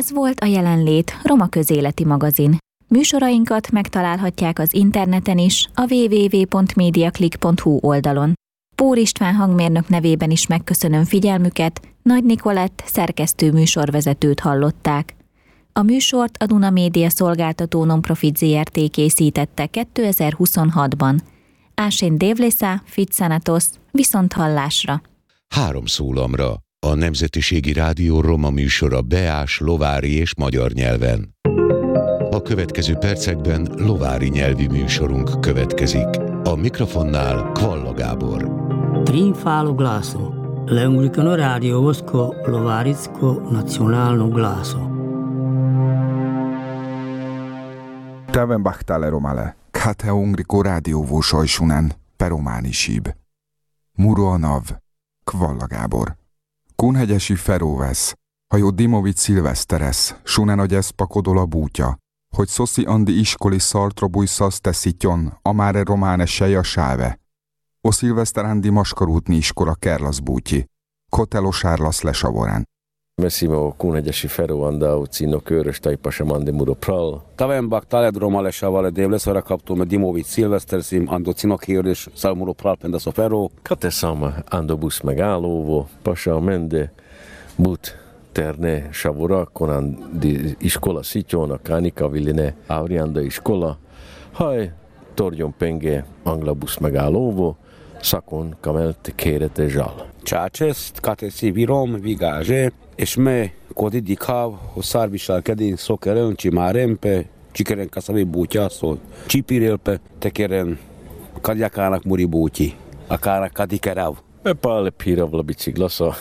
Ez volt a Jelenlét, Roma közéleti magazin. Műsorainkat megtalálhatják az interneten is, a www.mediaclick.hu oldalon. Pór István hangmérnök nevében is megköszönöm figyelmüket, Nagy Nikolett szerkesztő műsorvezetőt hallották. A műsort a Duna Média szolgáltató non-profit Zrt. Készítette 2026-ban. Ásén Dévlésza, Fitszanatos, viszonthallásra. 3 szólamra. A Nemzetiségi Rádió roma műsora beás, lovári és magyar nyelven. A következő percekben lovári nyelvi műsorunk következik. A mikrofonnál Kvalla Gábor. Trinfalo glaso. L'anglicano radio vosko lovaritsko nacionalno glaso. Täven bahtale romale. Kate ungriko rádióvósajsunen. Perománi síb. Muroanav. Kvalla Gábor. Kunhegyesi Feróvesz. Hajó Dimovic Szilveszteres. Sunen a gyeszpakodol bútja. Hogy szoszi andi iskoli szartrobúj szaszteszitjon, amáre románe seja sáve. O Szilveszter andi maskarútni iskola kerlasz bútyi. Kotelo sárlasz lesavorán. Mesimo kunhegyesi Feróanda ucino körös tajpasem andi muro pral. Tavenbak taled romale savale devleszora kaptome Dimovic Szilveszterszim ando cinok hirdes salmuro pral pendaso Feró. Kate sama ando busz megállóvo, pasa mende but terne savora konan di iskola sitjona kanika villine aurianda iskola. Haj torjon penge angla busz megállóvo, szakon kamelt kérete zsal. Csácseszt, kateszi virom, vigázse, és me kodi dikhav, hosszár viselkedén szokeren, csimárempe, csikeren kaszavé bútyászol, csipirélpe, tekeren kadjakának muri bútyi, akának kadikerav. Pál piravla biciklasza.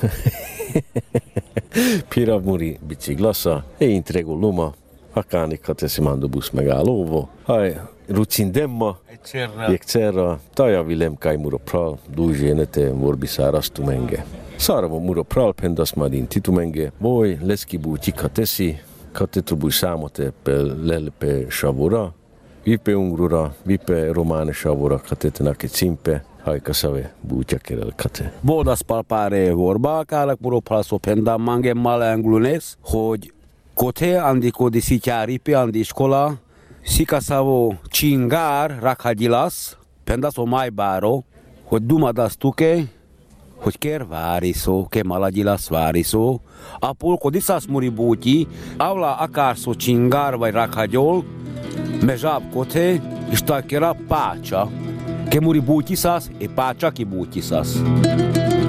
Pirav muri biciklasza, én tregu luma, akánik kateszi mando busz megállóvo. Haj rucin demma, jekcerra, taja vilem kai muro pral, dúzsénete vorbiszárastu menge. Szárava muro pral pendas madin titumenge, voi leski búti kateszi, katetubúj számote lelpe savora, vipe ungrura, vipe románe savora katetenake cimpe, hajkaszave bútja kerel kate. Boldas palpáre vorba, kálak muro pral szó pendam mange mal anglunes, hogy kote andi kodi szityáripi andi iskola, Sikasavo csingar rakhagyilasz, pendaso májbáro, hogy dumadasztuke, hogy kér váriszó, ke malagyilasz váriszó, apul kodiszász muri bútyi, avla akárszó csingar vagy rakhagyol, me zsáb kote, és tajkera pácsa, ke muri bútyiszász, e pácsa ki bútyiszász.